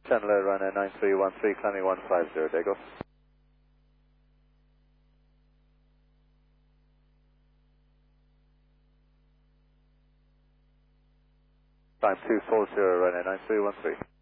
Chandler, runway 9313, climbing 150, there you go. Climb 240, runway 9313.